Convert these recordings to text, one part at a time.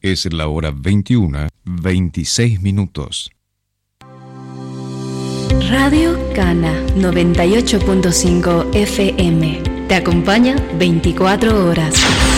Es la hora 21:26. Radio Cana 98.5 FM. Te acompaña 24 horas.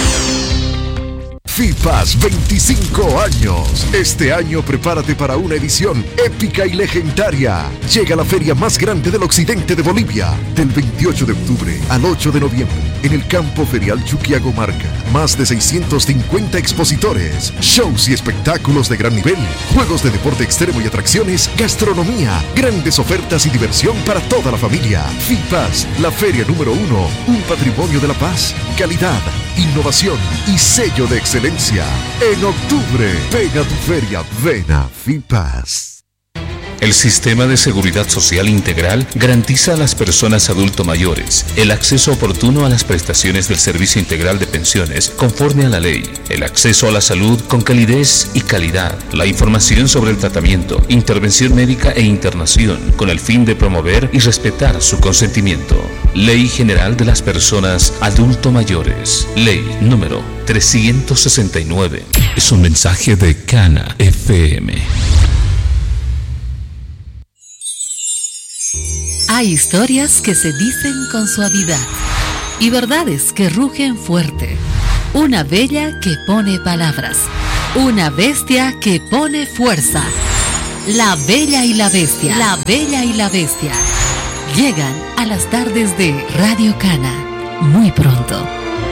FIPAS 25 años. Este año prepárate para una edición épica y legendaria. Llega la feria más grande del occidente de Bolivia, del 28 de octubre al 8 de noviembre, en el campo ferial Chuquiagomarca. Más de 650 expositores, shows y espectáculos de gran nivel, juegos de deporte extremo y atracciones, gastronomía, grandes ofertas y diversión para toda la familia. FIPAS, la feria número 1, un patrimonio de la paz, calidad, innovación y sello de excelencia. En octubre, ven a tu feria, ven a FIPAS. El Sistema de Seguridad Social Integral garantiza a las personas adulto mayores el acceso oportuno a las prestaciones del Servicio Integral de Pensiones conforme a la ley, el acceso a la salud con calidez y calidad, la información sobre el tratamiento, intervención médica e internación con el fin de promover y respetar su consentimiento. Ley General de las Personas Adulto Mayores, Ley número 369. Es un mensaje de Cana FM. Hay historias que se dicen con suavidad y verdades que rugen fuerte. Una bella que pone palabras. Una bestia que pone fuerza. La Bella y la Bestia. La Bella y la Bestia. Llegan a las tardes de Radio Cana muy pronto.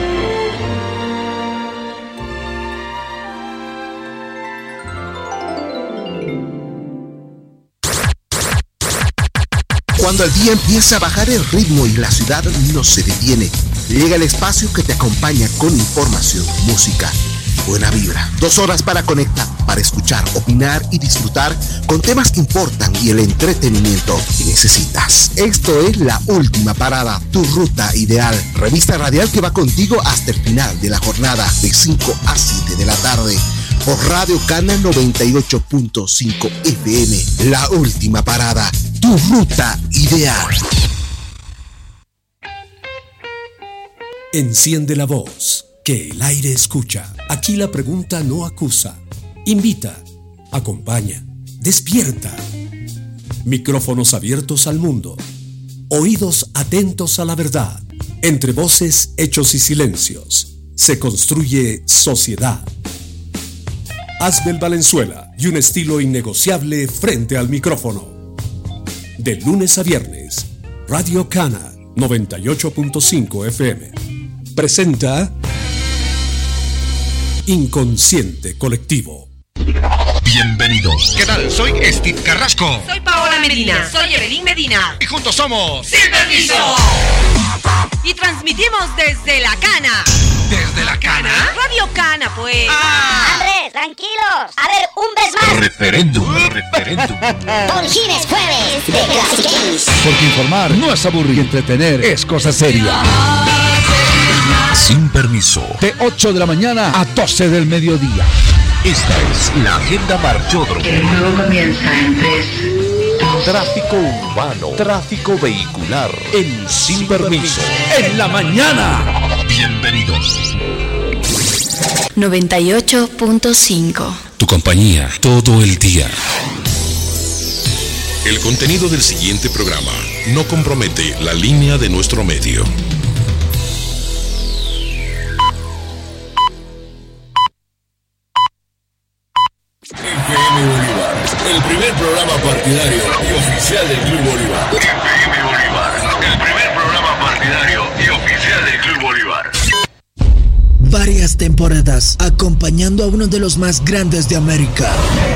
Cuando el día empieza a bajar el ritmo y la ciudad no se detiene, llega el espacio que te acompaña con información, música, buena vibra. 2 horas para conectar, para escuchar, opinar y disfrutar con temas que importan y el entretenimiento que necesitas. Esto es La Última Parada, tu ruta ideal. Revista radial que va contigo hasta el final de la jornada, de 5 a 7 de la tarde. Por Radio Cana 98.5 FM. La Última Parada, tu ruta ideal. Enciende la voz, que el aire escucha. Aquí la pregunta no acusa. Invita, acompaña, despierta. Micrófonos abiertos al mundo. Oídos atentos a la verdad. Entre voces, hechos y silencios, se construye sociedad. Asbel Valenzuela y un estilo innegociable frente al micrófono. De lunes a viernes, Radio Cana 98.5 FM presenta Inconsciente Colectivo. Bienvenidos. ¿Qué tal? Soy Steve Carrasco. Soy Paola Medina. Soy Evelyn Medina. Y juntos somos Sin Permiso. Y transmitimos desde La Cana. ¿Desde La Cana? Radio Cana, pues. Andrés, tranquilos. A ver, un vez más. Referéndum. Por fin es jueves de Classic Games. Porque informar no es aburrir y entretener es cosa seria. Sin Permiso. De 8 de la mañana a 12 del mediodía. Esta es la agenda Marchódromo. El juego comienza en 3. Tráfico urbano, tráfico vehicular, en Sin Permiso. En la mañana. Bienvenidos. 98.5. Tu compañía todo el día. El contenido del siguiente programa no compromete la línea de nuestro medio. FM Bolívar, el primer programa partidario y oficial del Club Bolívar. FM Bolívar, el primer programa partidario y oficial del Club Bolívar. Varias temporadas acompañando a uno de los más grandes de América.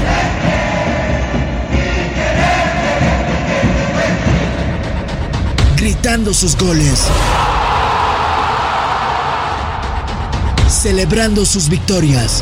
Gritando sus goles. Celebrando sus victorias.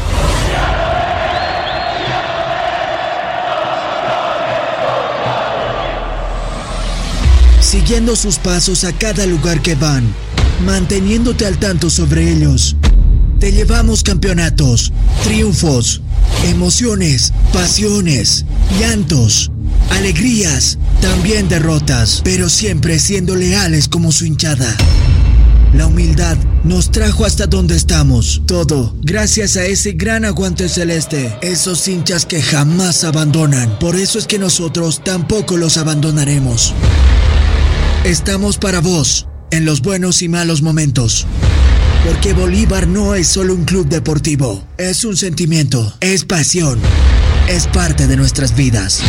Siguiendo sus pasos a cada lugar que van, manteniéndote al tanto sobre ellos. Te llevamos campeonatos, triunfos, emociones, pasiones, llantos, alegrías, también derrotas, pero siempre siendo leales como su hinchada. La humildad nos trajo hasta donde estamos. Todo gracias a ese gran aguante celeste. Esos hinchas que jamás abandonan. Por eso es que nosotros tampoco los abandonaremos. Estamos para vos, en los buenos y malos momentos. Porque Bolívar no es solo un club deportivo. Es un sentimiento, es pasión. Es parte de nuestras vidas.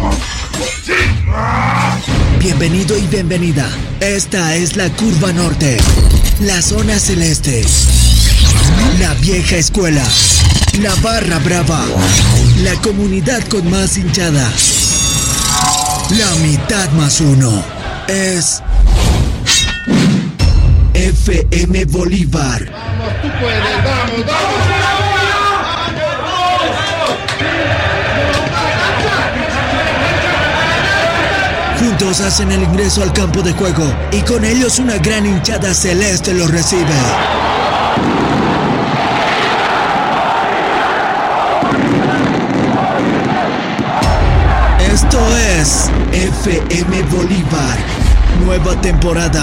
Bienvenido y bienvenida. Esta es la Curva Norte, la Zona Celeste, la Vieja Escuela, la Barra Brava, la comunidad con más hinchada, la mitad más uno. Es FM Bolívar. Vamos, tú puedes, vamos, vamos. Juntos hacen el ingreso al campo de juego y con ellos una gran hinchada celeste los recibe. Esto es FM Bolívar, nueva temporada.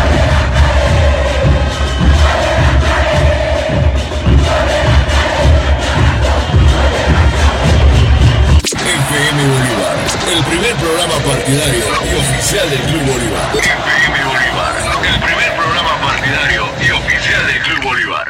FM Bolívar, el primer programa partidario y oficial del Club Bolívar. FM Bolívar, el primer programa partidario y oficial del Club Bolívar.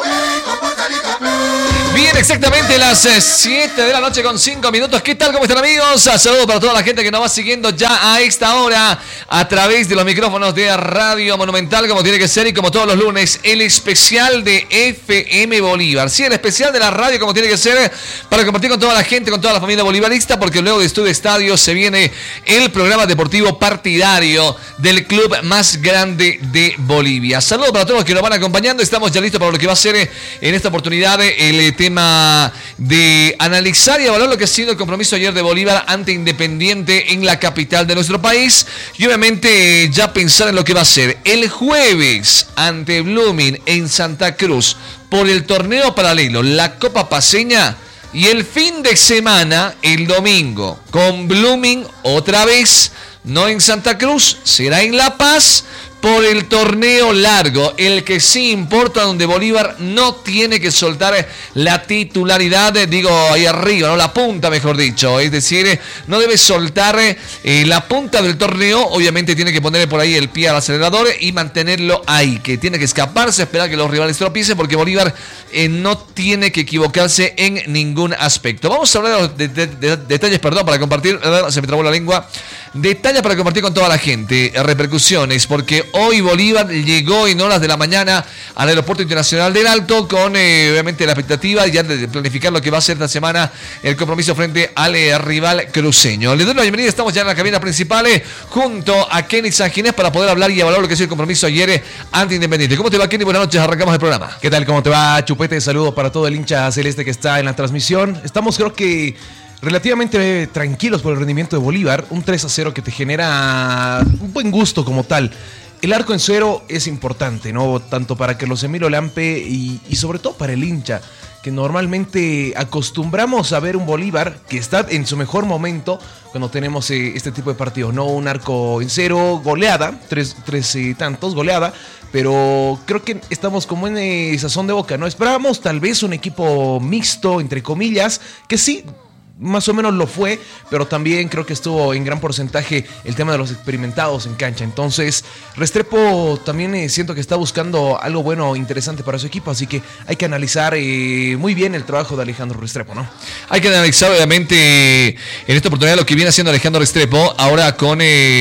Bien, exactamente las 7 de la noche con 5 minutos. ¿Qué tal? ¿Cómo están, amigos? Saludos para toda la gente que nos va siguiendo ya a esta hora a través de los micrófonos de Radio Monumental, como tiene que ser, y como todos los lunes, el especial de FM Bolívar. Sí, el especial de la radio, como tiene que ser, para compartir con toda la gente, con toda la familia bolivarista, porque luego de Estudio Estadio se viene el programa deportivo partidario del club más grande de Bolivia. Saludos para todos los que nos van acompañando. Estamos ya listos para lo que va a ser en esta oportunidad el tema de analizar y evaluar lo que ha sido el compromiso ayer de Bolívar ante Independiente en la capital de nuestro país, y obviamente ya pensar en lo que va a ser el jueves ante Blooming en Santa Cruz por el torneo paralelo, la Copa Paceña, y el fin de semana, el domingo, con Blooming otra vez, no en Santa Cruz, será en La Paz, por el torneo largo, el que sí importa, donde Bolívar no tiene que soltar la titularidad, digo ahí arriba, no, la punta mejor dicho, es decir, no debe soltar la punta del torneo, obviamente tiene que ponerle por ahí el pie al acelerador y mantenerlo ahí, que tiene que escaparse, esperar que los rivales tropiecen, porque Bolívar no tiene que equivocarse en ningún aspecto. Vamos a hablar de detalles, perdón, para compartir, se me trabó la lengua, detalles para compartir con toda la gente, repercusiones, porque hoy Bolívar llegó en horas de la mañana al Aeropuerto Internacional del Alto con obviamente la expectativa ya de planificar lo que va a ser esta semana el compromiso frente al rival cruceño. Le doy la bienvenida, estamos ya en la cabina principal junto a Kenny San Ginés para poder hablar y evaluar lo que ha sido el compromiso ayer ante Independiente. ¿Cómo te va, Kenny? Buenas noches, arrancamos el programa. ¿Qué tal? ¿Cómo te va, Chupete? Saludos para todo el hincha celeste que está en la transmisión. Estamos, creo que, relativamente tranquilos por el rendimiento de Bolívar, un 3-0 que te genera un buen gusto como tal. El arco en cero es importante, ¿no? Tanto para Carlos Emilio Lampe y sobre todo para el hincha, que normalmente acostumbramos a ver un Bolívar que está en su mejor momento cuando tenemos este tipo de partidos, ¿no? Un arco en cero, goleada, tres tantos, goleada, pero creo que estamos como en sazón de boca, ¿no? Esperábamos tal vez un equipo mixto, entre comillas, que sí, más o menos lo fue, pero también creo que estuvo en gran porcentaje el tema de los experimentados en cancha. Entonces, Restrepo también siento que está buscando algo bueno, interesante para su equipo, así que hay que analizar muy bien el trabajo de Alejandro Restrepo, ¿no? Hay que analizar, obviamente, en esta oportunidad lo que viene haciendo Alejandro Restrepo, ahora con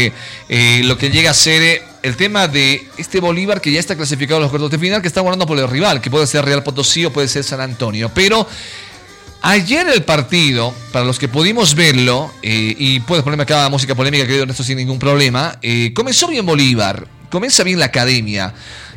lo que llega a ser el tema de este Bolívar que ya está clasificado a los cuartos de final, que está guardando por el rival, que puede ser Real Potosí o puede ser San Antonio, pero ayer el partido, para los que pudimos verlo, y puedes ponerme acá música polémica, querido Ernesto, sin ningún problema, comenzó bien Bolívar, comienza bien la academia,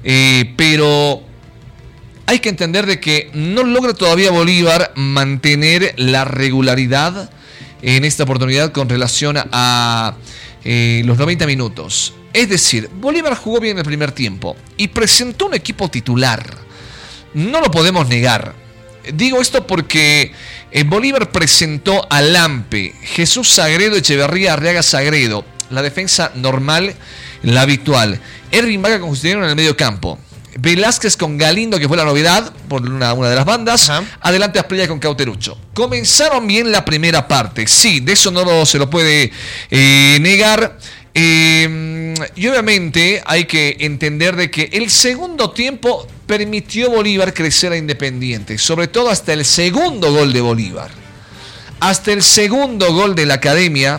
pero hay que entender de que no logra todavía Bolívar mantener la regularidad en esta oportunidad con relación a los 90 minutos. Es decir, Bolívar jugó bien el primer tiempo y presentó un equipo titular. No lo podemos negar. Digo esto porque Bolívar presentó a Lampe, Jesús Sagredo, Echeverría, Arriaga, Sagredo. La defensa normal, la habitual. Ervin Vaca con Justiniano en el medio campo. Velázquez con Galindo, que fue la novedad por una de las bandas. Ajá. Adelante Asprilla con Cauterucho. Comenzaron bien la primera parte, sí, de eso no se lo puede negar. Y obviamente hay que entender de que el segundo tiempo permitió Bolívar crecer a Independiente, sobre todo hasta el segundo gol de Bolívar. Hasta el segundo gol de la Academia,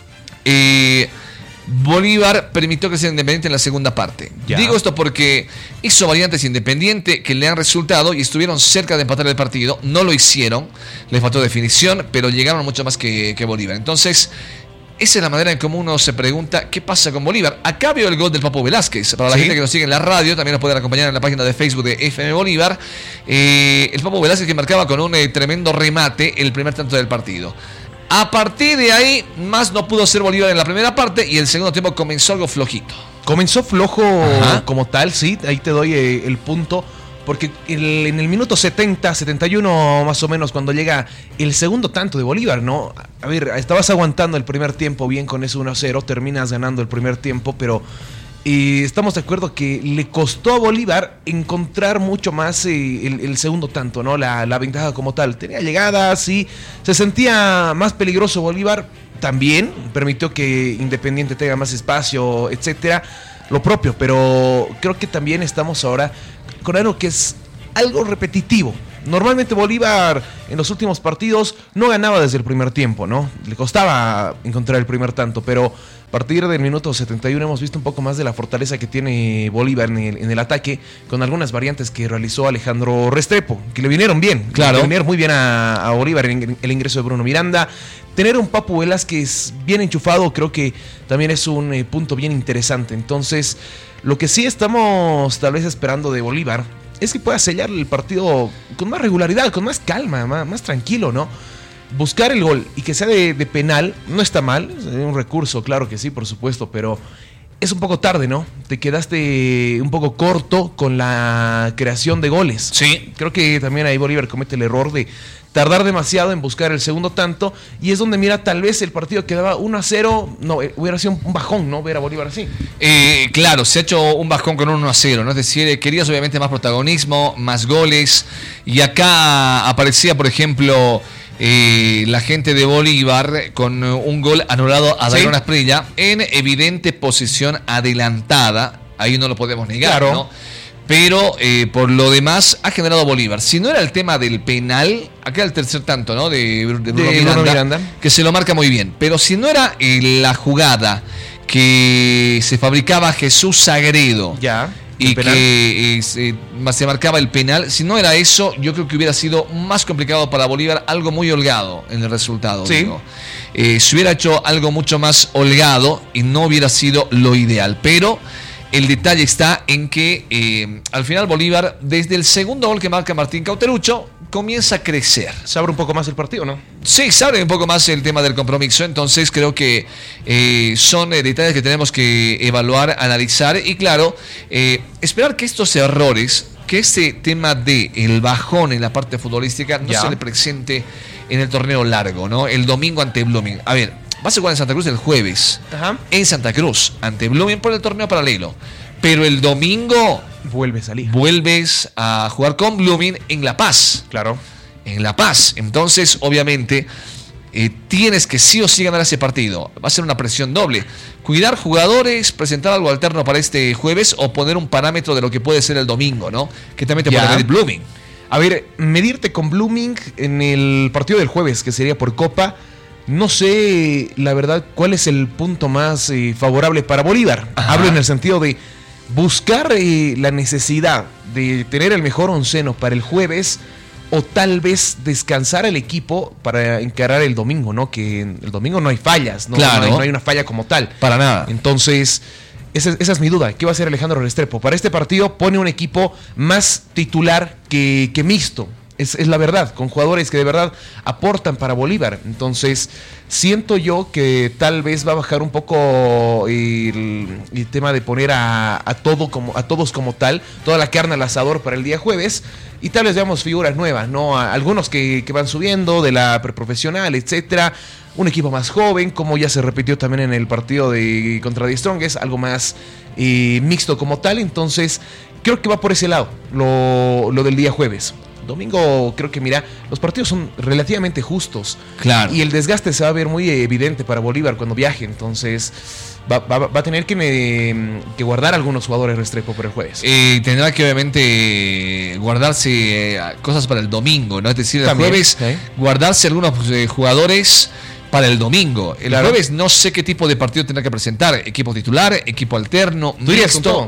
Bolívar permitió crecer a Independiente en la segunda parte. Ya. Digo esto porque hizo variantes Independiente que le han resultado y estuvieron cerca de empatar el partido. No lo hicieron, les faltó definición, pero llegaron mucho más que Bolívar. Entonces, esa es la manera en cómo uno se pregunta qué pasa con Bolívar. Acá veo el gol del Papo Velázquez. Para la gente que nos sigue en la radio, también nos pueden acompañar en la página de Facebook de FM Bolívar. El Papo Velázquez que marcaba con un tremendo remate el primer tanto del partido. A partir de ahí, más no pudo ser Bolívar en la primera parte y el segundo tiempo comenzó algo flojito. Comenzó flojo. Ajá. Como tal, sí, ahí te doy el punto. Porque en el minuto 70, 71 más o menos, cuando llega el segundo tanto de Bolívar, ¿no? A ver, estabas aguantando el primer tiempo bien con ese 1-0, terminas ganando el primer tiempo, pero estamos de acuerdo que le costó a Bolívar encontrar mucho más el segundo tanto, ¿no? La ventaja como tal. Tenía llegadas, sí, se sentía más peligroso Bolívar, también permitió que Independiente tenga más espacio, etcétera, lo propio, pero creo que también estamos ahora con algo que es algo repetitivo. Normalmente Bolívar en los últimos partidos no ganaba desde el primer tiempo, ¿no? Le costaba encontrar el primer tanto, pero a partir del minuto 71 hemos visto un poco más de la fortaleza que tiene Bolívar en el ataque, con algunas variantes que realizó Alejandro Restrepo, que le vinieron bien. Claro. Le vinieron muy bien a Bolívar el ingreso de Bruno Miranda. Tener un Papo Velázquez bien enchufado creo que también es un punto bien interesante. Entonces, lo que sí estamos tal vez esperando de Bolívar es que pueda sellar el partido con más regularidad, con más calma, más tranquilo, ¿no? Buscar el gol y que sea de penal no está mal, es un recurso, claro que sí, por supuesto, pero es un poco tarde, ¿no? Te quedaste un poco corto con la creación de goles. Sí. Creo que también ahí Bolívar comete el error de tardar demasiado en buscar el segundo tanto, y es donde mira, tal vez el partido quedaba 1-0, no, hubiera sido un bajón, ¿no? Ver a Bolívar así. Claro, se ha hecho un bajón con un 1-0, ¿no? Es decir, querías obviamente más protagonismo, más goles, y acá aparecía, por ejemplo, la gente de Bolívar con un gol anulado a Dairon Asprilla en evidente posición adelantada, ahí no lo podemos negar, claro, ¿no? Pero por lo demás ha generado Bolívar. Si no era el tema del penal, acá el tercer tanto, ¿no? De Bruno Miranda, que se lo marca muy bien. Pero si no era la jugada que se fabricaba Jesús Sagredo, ya, y que se marcaba el penal, si no era eso, yo creo que hubiera sido más complicado para Bolívar, algo muy holgado en el resultado. Sí. Digo. Se hubiera hecho algo mucho más holgado y no hubiera sido lo ideal. Pero el detalle está en que al final Bolívar, desde el segundo gol que marca Martín Cauterucho, comienza a crecer. Se abre un poco más el partido, ¿no? Sí, se abre un poco más el tema del compromiso. Entonces creo que son detalles que tenemos que evaluar, analizar y claro, esperar que estos errores, que este tema del bajón en la parte futbolística no se le presente en el torneo largo, ¿no? El domingo ante Blooming. A ver, vas a jugar en Santa Cruz el jueves. Ajá. En Santa Cruz, ante Blooming por el torneo paralelo. Pero el domingo vuelves a jugar con Blooming en La Paz. Claro. En La Paz. Entonces, obviamente, tienes que sí o sí ganar ese partido. Va a ser una presión doble. Cuidar jugadores, presentar algo alterno para este jueves o poner un parámetro de lo que puede ser el domingo, ¿no? Que también te puede medir Blooming. A ver, medirte con Blooming en el partido del jueves, que sería por Copa. No sé, la verdad, cuál es el punto más favorable para Bolívar. Ajá. Hablo en el sentido de buscar la necesidad de tener el mejor onceno para el jueves o tal vez descansar al equipo para encarar el domingo, ¿no? Que el domingo no hay fallas, ¿no? Claro. No hay una falla como tal. Para nada. Entonces, esa es mi duda. ¿Qué va a hacer Alejandro Restrepo? Para este partido pone un equipo más titular que mixto. Es la verdad, con jugadores que de verdad aportan para Bolívar. Entonces, siento yo que tal vez va a bajar un poco el tema de poner a todos como tal, toda la carne al asador para el día jueves, y tal vez veamos figuras nuevas, ¿no? Algunos que van subiendo de la preprofesional, etcétera. Un equipo más joven, como ya se repitió también en el partido contra The Strongest, algo más mixto como tal. Entonces, creo que va por ese lado, lo del día jueves. Domingo creo que, mira, los partidos son relativamente justos. Claro. Y el desgaste se va a ver muy evidente para Bolívar cuando viaje. Entonces va a tener que guardar algunos jugadores Restrepo por el jueves. Tendrá que obviamente guardarse cosas para el domingo, ¿no? Es decir, el También, jueves guardarse algunos jugadores para el domingo. El jueves no sé qué tipo de partido tendrá que presentar. Equipo titular, equipo alterno, mixto.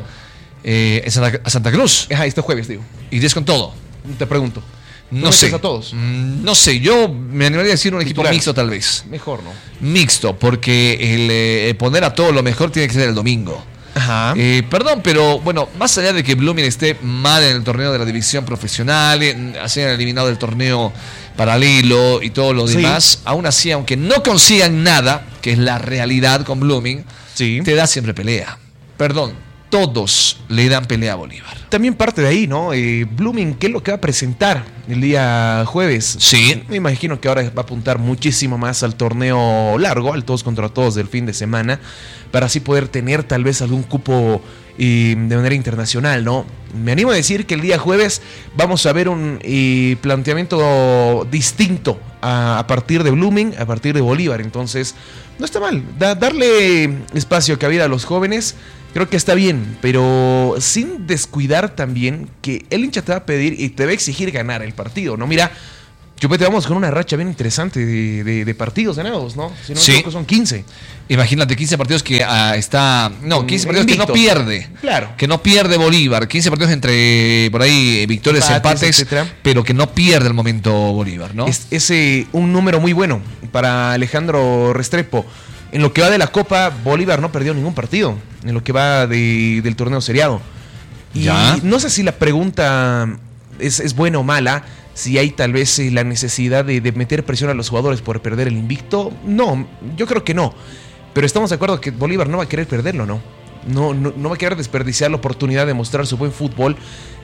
A Santa Cruz. Ajá, este jueves, digo. ¿Irías con todo? Te pregunto. No sé. A todos? No sé, yo me animaría a decir un equipo mixto tal vez. Mejor, ¿no? Mixto, porque el poner a todo lo mejor tiene que ser el domingo. Ajá. Perdón, pero bueno, más allá de que Blooming esté mal en el torneo de la división profesional, se hayan eliminado del torneo paralelo y todo lo demás, aún así, aunque no consigan nada, que es la realidad con Blooming, te da siempre pelea. Perdón. Todos le dan pelea a Bolívar. También parte de ahí, ¿no? Blooming, ¿qué es lo que va a presentar el día jueves? Sí. Me imagino que ahora va a apuntar muchísimo más al torneo largo, al todos contra todos del fin de semana, para así poder tener tal vez algún cupo de manera internacional, ¿no? Me animo a decir que el día jueves vamos a ver un planteamiento distinto a partir de Blooming, a partir de Bolívar. Entonces, no está mal. Darle espacio, cabida a los jóvenes. Creo que está bien, pero sin descuidar también que el hincha te va a pedir y te va a exigir ganar el partido, ¿no? Mira, Chupete, vamos con una racha bien interesante de partidos ganados, ¿no? Si no me equivoco, son 15. Imagínate, 15 partidos que 15 partidos invictos, que no pierde. Claro. Que no pierde Bolívar. 15 partidos entre, por ahí, victorias, empates, etcétera, pero que no pierde el momento Bolívar, ¿no? Es un número muy bueno para Alejandro Restrepo. En lo que va de la Copa, Bolívar no perdió ningún partido. En lo que va del torneo seriado. Y ¿ya? No sé si la pregunta es buena o mala. Si hay tal vez la necesidad de meter presión a los jugadores por perder el invicto. No, yo creo que no. Pero estamos de acuerdo que Bolívar no va a querer perderlo, ¿no? No va a querer desperdiciar la oportunidad de mostrar su buen fútbol.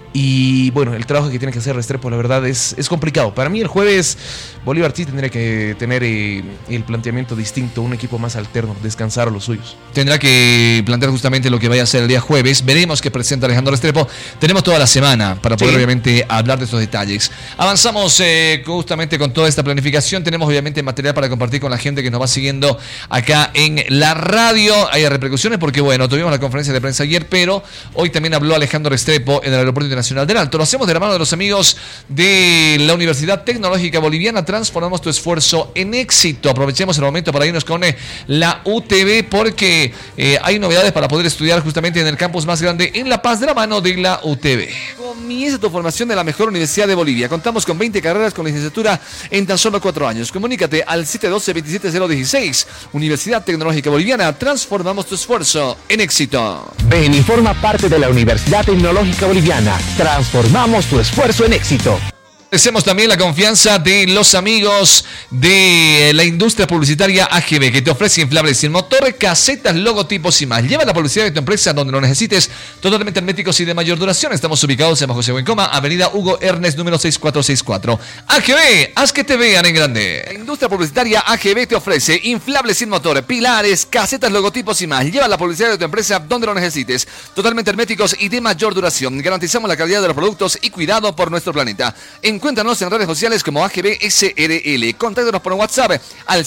Y bueno, el trabajo que tiene que hacer Restrepo, la verdad, es complicado. Para mí el jueves Bolívar sí tendría que tener el planteamiento distinto, un equipo más alterno, descansar a los suyos. Tendrá que plantear justamente lo que vaya a hacer el día jueves. Veremos qué presenta Alejandro Restrepo. Tenemos toda la semana para poder obviamente hablar de estos detalles. Avanzamos justamente con toda esta planificación. Tenemos obviamente material para compartir con la gente que nos va siguiendo acá en la radio. Hay repercusiones porque bueno, tuvimos la conferencia de prensa ayer, pero hoy también habló Alejandro Restrepo en el Aeropuerto Internacional del Alto. Lo hacemos de la mano de los amigos de la Universidad Tecnológica Boliviana. Transformamos tu esfuerzo en éxito. Aprovechemos el momento para irnos con la UTB porque hay novedades para poder estudiar justamente en el campus más grande en La Paz, de la mano de la UTB. Comienza tu formación de la mejor universidad de Bolivia. Contamos con 20 carreras con licenciatura en tan solo 4 años. Comunícate al 712-27016. Universidad Tecnológica Boliviana. Transformamos tu esfuerzo en éxito. Ven y forma parte de la Universidad Tecnológica Boliviana. Transformamos tu esfuerzo en éxito. Agradecemos también la confianza de los amigos de la industria publicitaria AGB, que te ofrece inflables sin motor, casetas, logotipos y más. Lleva la publicidad de tu empresa donde lo necesites, totalmente herméticos y de mayor duración. Estamos ubicados en Bajo José Buencoma, Avenida Hugo Ernest, número 6464. AGB, haz que te vean en grande. La industria publicitaria AGB te ofrece inflables sin motor, pilares, casetas, logotipos y más. Lleva la publicidad de tu empresa donde lo necesites, totalmente herméticos y de mayor duración. Garantizamos la calidad de los productos y cuidado por nuestro planeta. Encuéntranos en redes sociales como AGB SRL. Contáctanos por WhatsApp al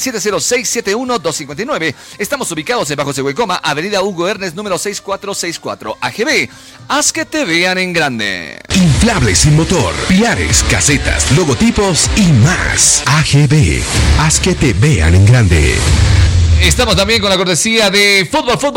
706-71259. Estamos ubicados en Bajo Seguecoma, Avenida Hugo Ernest, número 6464. AGB, haz que te vean en grande. Inflables sin motor, pilares, casetas, logotipos y más. AGB, haz que te vean en grande. Estamos también con la cortesía de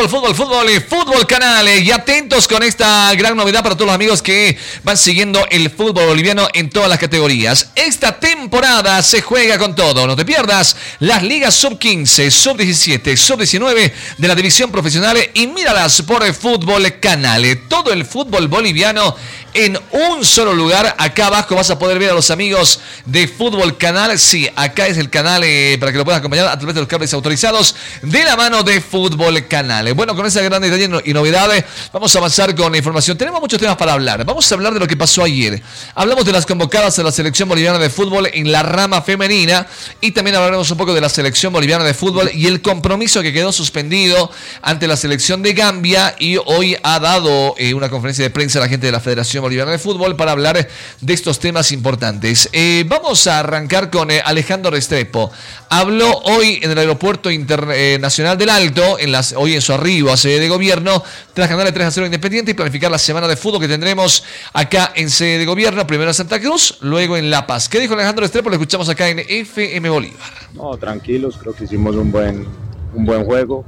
Fútbol Canal. Y atentos con esta gran novedad para todos los amigos que van siguiendo el fútbol boliviano en todas las categorías. Esta temporada se juega con todo. No te pierdas las ligas sub-15, sub-17, sub-19 de la división profesional y míralas por Fútbol Canal. Todo el fútbol boliviano en un solo lugar. Acá abajo vas a poder ver a los amigos de Fútbol Canal. Sí, acá es el canal para que lo puedas acompañar a través de los cables autorizados. de la mano de Fútbol Canal. Bueno, con esa gran detalle y novedades, vamos a avanzar con la información. Tenemos muchos temas para hablar. Vamos a hablar de lo que pasó ayer. Hablamos de las convocadas a la selección boliviana de fútbol en la rama femenina y también hablaremos un poco de la selección boliviana de fútbol y el compromiso que quedó suspendido ante la selección de Gambia, y hoy ha dado una conferencia de prensa a la gente de la Federación Boliviana de Fútbol para hablar de estos temas importantes. Vamos a arrancar con Alejandro Restrepo. Habló hoy en el Aeropuerto Internacional del Alto, hoy en su arribo a sede de gobierno, tras ganarle 3-0 Independiente y planificar la semana de fútbol que tendremos acá en sede de gobierno, primero en Santa Cruz, luego en La Paz. ¿Qué dijo Alejandro Restrepo? Lo escuchamos acá en FM Bolívar. No, tranquilos, creo que hicimos un buen juego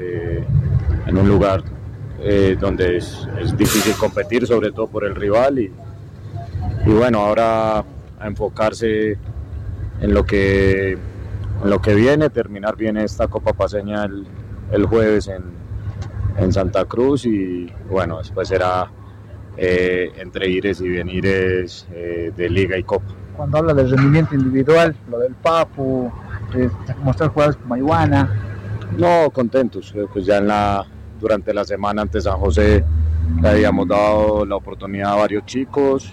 en un lugar donde es difícil competir, sobre todo por el rival, y bueno, ahora a enfocarse en lo que viene, terminar bien esta Copa Paceña el jueves en Santa Cruz, y bueno, después será entre ires y venires de Liga y Copa. Cuando habla del rendimiento individual, lo del Papu, mostrar jugadores como Iguana. No, contentos, pues ya durante la semana ante San José le habíamos dado la oportunidad a varios chicos,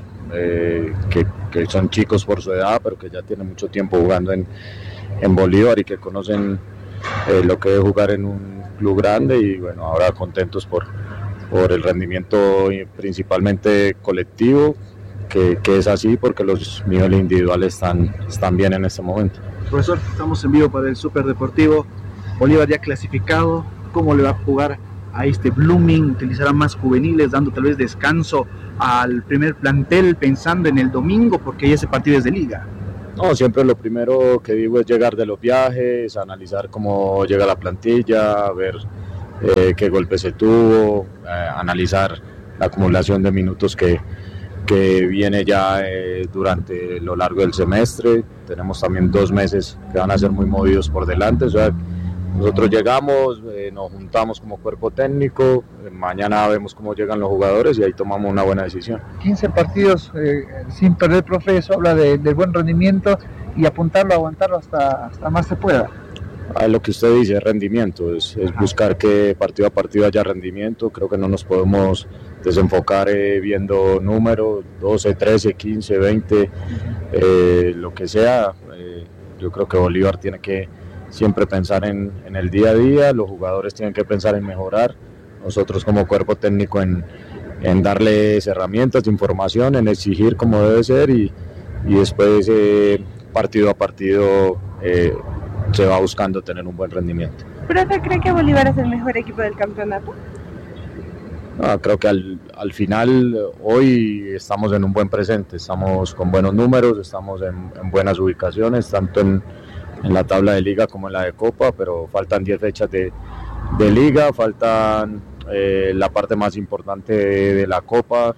que son chicos por su edad, pero que ya tienen mucho tiempo jugando en Bolívar y que conocen lo que es jugar en un club grande, y bueno, ahora contentos por el rendimiento principalmente colectivo, que es así porque los niveles individuales están bien en este momento. Profesor, estamos en vivo para el Superdeportivo. Bolívar ya clasificado, ¿cómo le va a jugar a este Blooming? ¿Utilizará más juveniles, dando tal vez descanso al primer plantel, pensando en el domingo, porque ya ese partido es de Liga? No, siempre lo primero que digo es llegar de los viajes, analizar cómo llega la plantilla, ver qué golpe se tuvo, analizar la acumulación de minutos que viene ya durante lo largo del semestre. Tenemos también 2 meses que van a ser muy movidos por delante, o sea, nosotros llegamos, nos juntamos como cuerpo técnico, mañana vemos cómo llegan los jugadores y ahí tomamos una buena decisión. 15 partidos sin perder, profe, eso habla de buen rendimiento y apuntarlo, aguantarlo hasta más se pueda. Lo que usted dice, rendimiento, es buscar que partido a partido haya rendimiento. Creo que no nos podemos desenfocar viendo números, 12, 13, 15, 20, lo que sea. Yo creo que Bolívar tiene que siempre pensar en el día a día, los jugadores tienen que pensar en mejorar, nosotros como cuerpo técnico en darles herramientas, información, en exigir como debe ser, y después partido a partido se va buscando tener un buen rendimiento. ¿Profe, cree que Bolívar es el mejor equipo del campeonato? No, creo que al final hoy estamos en un buen presente, estamos con buenos números, estamos en buenas ubicaciones, tanto en la tabla de Liga como en la de Copa, pero faltan 10 fechas de Liga, faltan la parte más importante de la Copa,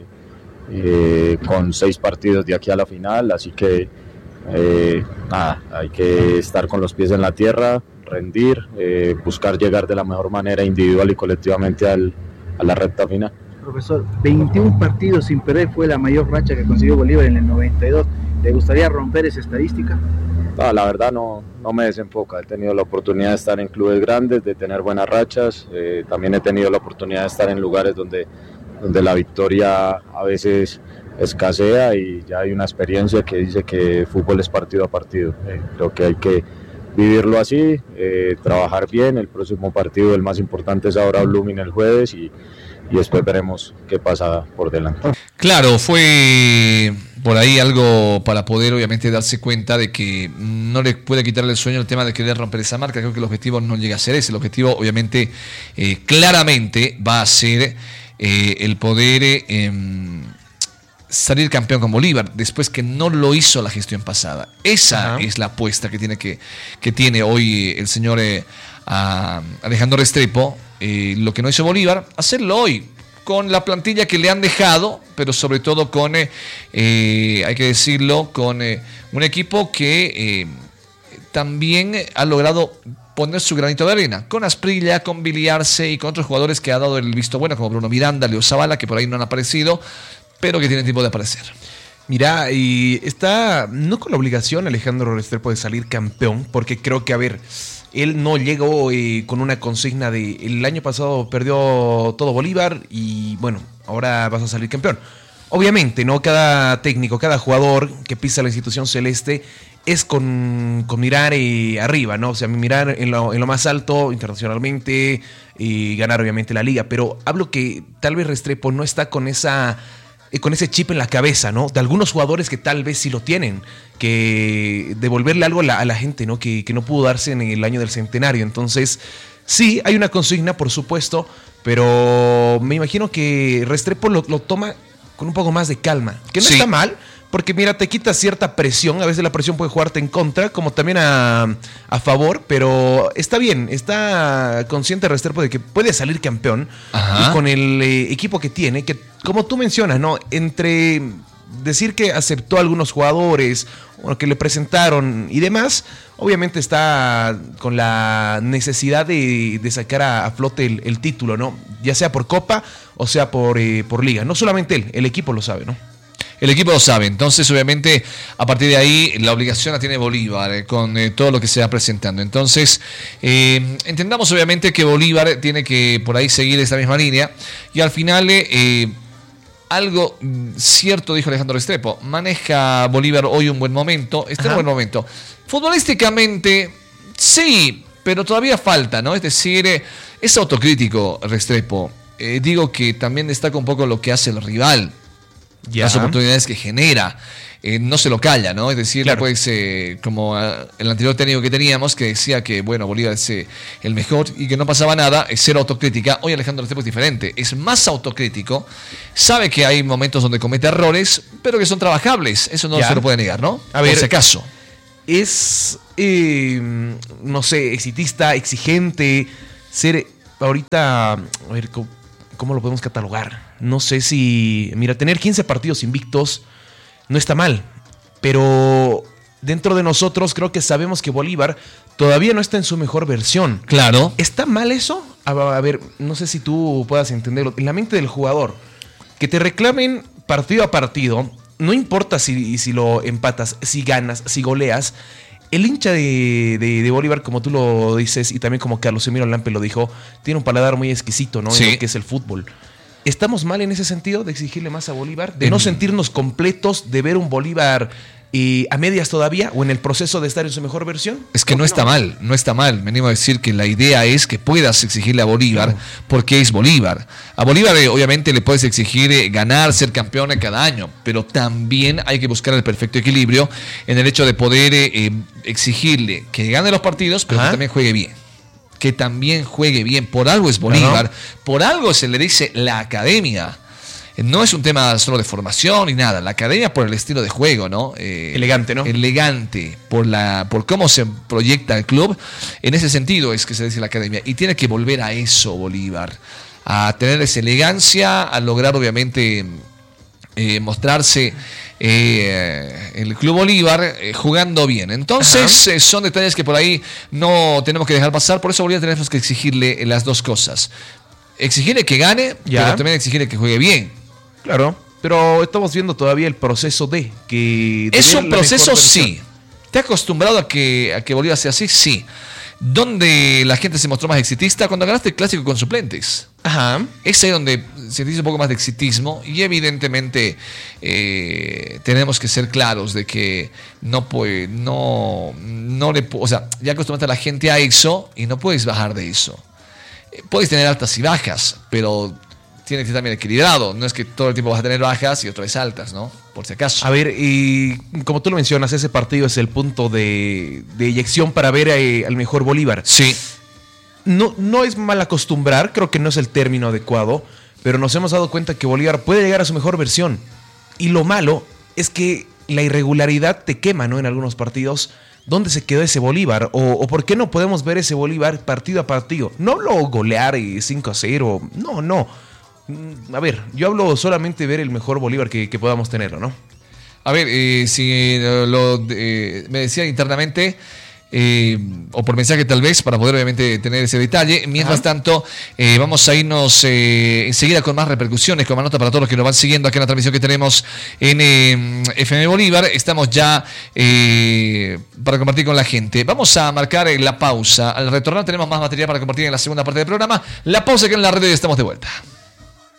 con 6 partidos de aquí a la final, así que hay que estar con los pies en la tierra, rendir, buscar llegar de la mejor manera individual y colectivamente a la recta final. Profesor, 21 partidos sin perder fue la mayor racha que consiguió Bolívar en el 92. ¿Le gustaría romper esa estadística? No, la verdad no me desenfoca. He tenido la oportunidad de estar en clubes grandes, de tener buenas rachas. También he tenido la oportunidad de estar en lugares donde la victoria a veces escasea, y ya hay una experiencia que dice que fútbol es partido a partido. Creo que hay que vivirlo así, trabajar bien. El próximo partido, el más importante, es ahora Blooming el jueves, y después veremos qué pasa por delante. Claro, fue por ahí algo para poder obviamente darse cuenta de que no le puede quitarle el sueño el tema de querer romper esa marca. Creo que el objetivo no llega a ser ese. El objetivo obviamente claramente va a ser el poder salir campeón con Bolívar, después que no lo hizo la gestión pasada. Esa es la apuesta que tiene hoy el señor Alejandro Restrepo. Lo que no hizo Bolívar, hacerlo hoy con la plantilla que le han dejado, pero sobre todo con, hay que decirlo, con un equipo que también ha logrado poner su granito de arena, con Asprilla, con Biliarse y con otros jugadores que ha dado el visto bueno, como Bruno Miranda, Leo Zavala, que por ahí no han aparecido, pero que tienen tiempo de aparecer. Mira, y está no con la obligación Alejandro Restrepo de salir campeón, porque creo que, a ver, Él no llegó con una consigna de el año pasado perdió todo Bolívar y bueno, ahora vas a salir campeón. Obviamente, ¿no? Cada técnico, cada jugador que pisa la institución celeste es con mirar arriba, ¿no? O sea, mirar en lo más alto internacionalmente y ganar obviamente la liga. Pero hablo que tal vez Restrepo no está con ese chip en la cabeza, ¿no? De algunos jugadores que tal vez sí lo tienen, que devolverle algo a la gente, ¿no? Que no pudo darse en el año del centenario. Entonces, sí, hay una consigna, por supuesto, pero me imagino que Restrepo lo toma con un poco más de calma, que no está mal, porque mira, te quita cierta presión, a veces la presión puede jugarte en contra, como también a favor, pero está bien, está consciente Restrepo de que puede salir campeón. Ajá. Y con el equipo que tiene, que como tú mencionas, ¿no? Entre decir que aceptó a algunos jugadores, o que le presentaron y demás, obviamente está con la necesidad de sacar a flote el título, ¿no? Ya sea por Copa o sea por Liga. No solamente él, el equipo lo sabe, ¿no? El equipo lo sabe, entonces obviamente a partir de ahí la obligación la tiene Bolívar con todo lo que se va presentando. Entonces entendamos obviamente que Bolívar tiene que por ahí seguir esta misma línea y al final algo cierto dijo Alejandro Restrepo, maneja Bolívar hoy un buen momento, está en un buen momento. Futbolísticamente sí, pero todavía falta, ¿no? Es decir, es autocrítico Restrepo. Digo que también destaca un poco lo que hace el rival. Ya. Las oportunidades que genera, no se lo calla, ¿no? Es decir, claro. Pues como el anterior técnico que teníamos, que decía que, bueno, Bolívar es el mejor y que no pasaba nada, es cero autocrítica. Hoy Alejandro Restrepo es diferente, es más autocrítico, sabe que hay momentos donde comete errores, pero que son trabajables, eso no se lo puede negar, ¿no? A ver, por si acaso. Es, no sé, exitista, exigente, ser ahorita, a ver, ¿cómo lo podemos catalogar? No sé si... Mira, tener 15 partidos invictos no está mal, pero dentro de nosotros creo que sabemos que Bolívar todavía no está en su mejor versión. Claro. ¿Está mal eso? A ver, no sé si tú puedas entenderlo. En la mente del jugador, que te reclamen partido a partido, no importa si lo empatas, si ganas, si goleas. El hincha de Bolívar, como tú lo dices, y también como Carlos Emilio Lampe lo dijo, tiene un paladar muy exquisito, ¿no? Sí. En lo que es el fútbol. ¿Estamos mal en ese sentido de exigirle más a Bolívar? ¿De no sentirnos completos, de ver un Bolívar a medias todavía o en el proceso de estar en su mejor versión? Es que no está mal, no está mal. Me animo a decir que la idea es que puedas exigirle a Bolívar porque es Bolívar. A Bolívar obviamente le puedes exigir ganar, ser campeón cada año, pero también hay que buscar el perfecto equilibrio en el hecho de poder exigirle que gane los partidos, pero que también juegue bien. Que también juegue bien. Por algo es Bolívar, por algo se le dice la academia. No es un tema solo de formación ni nada. La academia por el estilo de juego, ¿no? Elegante, ¿no? Elegante. Por cómo se proyecta el club. En ese sentido es que se dice la academia. Y tiene que volver a eso, Bolívar. A tener esa elegancia, a lograr, obviamente, mostrarse el Club Bolívar jugando bien. Entonces, son detalles que por ahí no tenemos que dejar pasar. Por eso Bolívar tenemos que exigirle las dos cosas. Exigirle que gane, pero también exigirle que juegue bien. Claro, pero estamos viendo todavía el proceso de que... Es un proceso, sí. ¿Te has acostumbrado a que Bolívar sea así? Sí. ¿Dónde la gente se mostró más exitista? Cuando ganaste el clásico con suplentes. Ajá. Es ahí donde se dice un poco más de exitismo. Y evidentemente tenemos que ser claros de que o sea, ya acostumbraste a la gente a eso y no puedes bajar de eso. Puedes tener altas y bajas, pero tiene que ser también equilibrado. No es que todo el tiempo vas a tener bajas y otra vez altas, ¿no? Por si acaso. A ver, y como tú lo mencionas, ese partido es el punto de eyección para ver al mejor Bolívar. Sí. No es mal acostumbrar, creo que no es el término adecuado, pero nos hemos dado cuenta que Bolívar puede llegar a su mejor versión. Y lo malo es que la irregularidad te quema, ¿no? En algunos partidos. ¿Dónde se quedó ese Bolívar? ¿O por qué no podemos ver ese Bolívar partido a partido? No hablo golear 5-0, no. A ver, yo hablo solamente de ver el mejor Bolívar que podamos tenerlo, ¿no? A ver, si me decía internamente, o por mensaje tal vez, para poder obviamente tener ese detalle. Mientras tanto, vamos a irnos enseguida con más repercusiones, con más nota para todos los que nos van siguiendo aquí en la transmisión que tenemos en FM Bolívar. Estamos ya para compartir con la gente. Vamos a marcar la pausa. Al retornar tenemos más material para compartir en la segunda parte del programa. La pausa que en la red y estamos de vuelta.